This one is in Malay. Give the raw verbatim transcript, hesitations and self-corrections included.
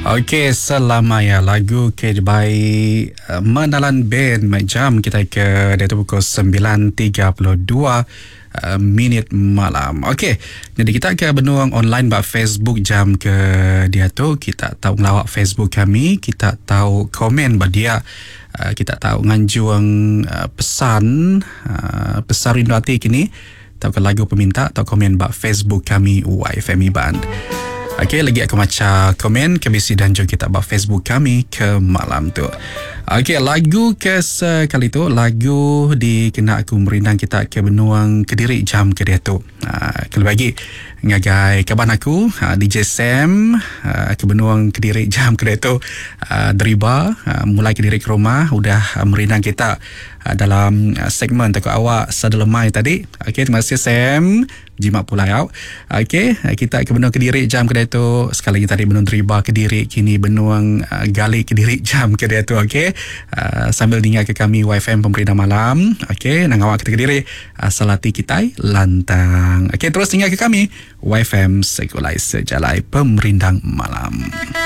Okey, selama ya lagu Kedbai uh, Menalan Band Jam kita ke dia tu pukul sembilan tiga puluh dua uh, minit malam. Okey, jadi kita ke benuang online ba Facebook jam ke dia tu, kita tahu ngelawak Facebook kami, kita tahu komen ba dia, uh, kita tahu nganjuang uh, pesan uh, pesan rindu hati kini, tahu ke lagu peminta, tahu komen ba Facebook kami Y F M Band. Okey, lagi aku baca komen kebisi dan juga kita buat Facebook kami ke malam tu. Okey, lagu ke sekali tu, lagu di kena aku merindang kita ke benuang Kediri jam ke dia tu. Ha, kalau bagi ngagai kaban aku, ha, D J Sam, ha, ke benuang Kediri jam ke dia tu. Ha, Deriba, ha, mulai Kediri ke rumah, udah ha, merindang kita ha, dalam ha, segmen takut awak sedelemai tadi. Okey, terima kasih Sam. Jimat pula ya. Okey, kita ke benuang Kediri jam kedai tu. Sekali lagi tadi benuang Deriba Kediri, kini benuang uh, Gali Kediri jam kedai tu. Okey, uh, sambil dengar ke kami Y F M Pemerintah Malam. Okey, nang awak kita Kediri, uh, Salati Kitai Lantang. Okey, terus dengar ke kami Y F M Sekulai Sejalai Pemerintah Malam.